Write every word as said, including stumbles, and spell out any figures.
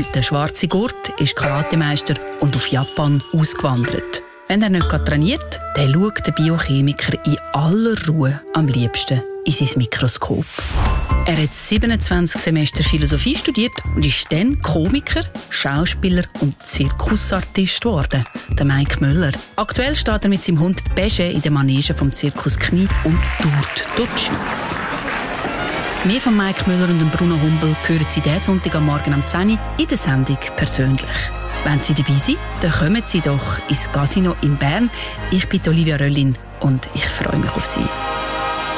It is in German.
Der schwarze Gurt ist Karatemeister und auf Japan ausgewandert. Wenn er nicht trainiert, dann schaut der Biochemiker in aller Ruhe am liebsten in sein Mikroskop. Er hat siebenundzwanzig Semester Philosophie studiert und ist dann Komiker, Schauspieler und Zirkusartist geworden, der Mike Müller. Aktuell steht er mit seinem Hund Besche in der Manege vom Zirkus Knie und tourt durch die Schweiz. Mehr von Mike Müller und Bruno Humbel hören Sie diesen Sonntag am Morgen um zehn Uhr in der Sendung «Persönlich». Wenn Sie dabei sind, dann kommen Sie doch ins Casino in Bern. Ich bin Olivia Röllin und ich freue mich auf Sie.